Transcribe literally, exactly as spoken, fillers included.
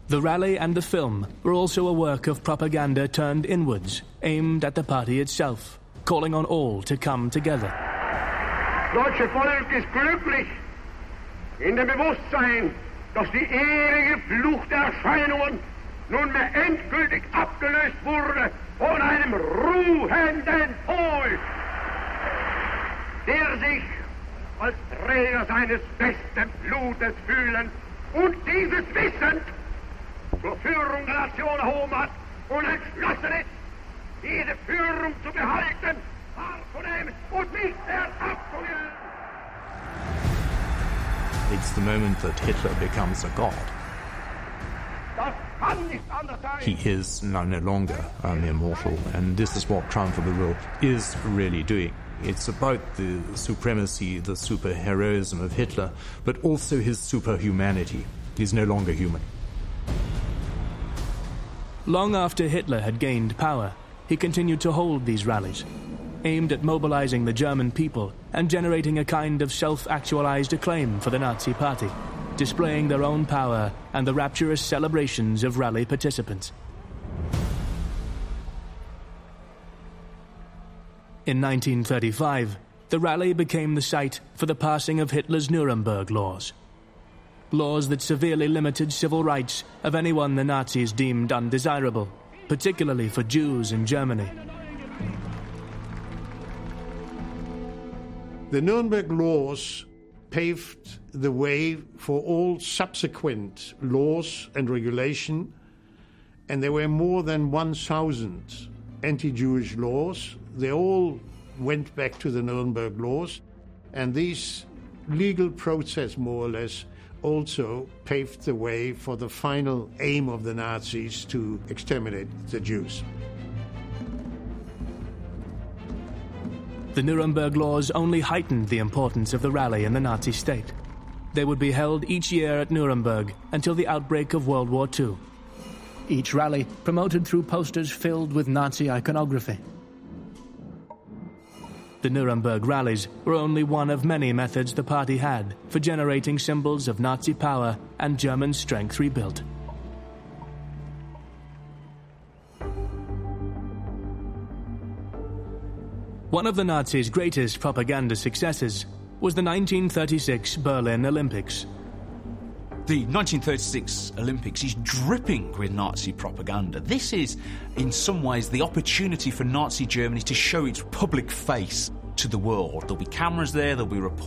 The rally and the film were also a work of propaganda turned inwards, aimed at the party itself, calling on all to come together. Das deutsche Volk ist glücklich in dem Bewusstsein, dass die ewige Flucht der Erscheinungen nunmehr endgültig abgelöst wurde von einem ruhenden Volk, der sich als Träger seines besten Blutes fühlen und dieses Wissen zur Führung der Nation erhoben hat und entschlossen ist, diese Führung zu behalten, wahrzunehmen und nicht mehr abzugeben. It's the moment that Hitler becomes a god. Das kann nicht anders sein. He is now no longer an immortal, and this is what Triumph of the Will is really doing. It's about the supremacy, the superheroism of Hitler, but also his superhumanity. He's no longer human. Long after Hitler had gained power, he continued to hold these rallies, aimed at mobilizing the German people and generating a kind of self-actualized acclaim for the Nazi Party, displaying their own power and the rapturous celebrations of rally participants. In nineteen thirty-five, the rally became the site for the passing of Hitler's Nuremberg laws. Laws that severely limited civil rights of anyone the Nazis deemed undesirable, particularly for Jews in Germany. The Nuremberg laws paved the way for all subsequent laws and regulation, and there were more than one thousand anti-Jewish laws. They all went back to the Nuremberg laws, and this legal process, more or less, also paved the way for the final aim of the Nazis to exterminate the Jews. The Nuremberg laws only heightened the importance of the rally in the Nazi state. They would be held each year at Nuremberg until the outbreak of World War Two. Each rally promoted through posters filled with Nazi iconography. The Nuremberg rallies were only one of many methods the party had for generating symbols of Nazi power and German strength rebuilt. One of the Nazis' greatest propaganda successes was the nineteen thirty-six Berlin Olympics. The nineteen thirty-six Olympics is dripping with Nazi propaganda. This is, in some ways, the opportunity for Nazi Germany to show its public face to the world. There'll be cameras there, there'll be reporters.